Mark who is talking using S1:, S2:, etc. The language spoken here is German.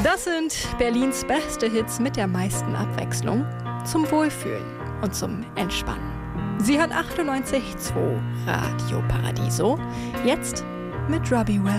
S1: Das sind Berlins beste Hits mit der meisten Abwechslung zum Wohlfühlen und zum Entspannen. Sie hat 98,2 Radio Paradiso, jetzt mit Robbie Williams.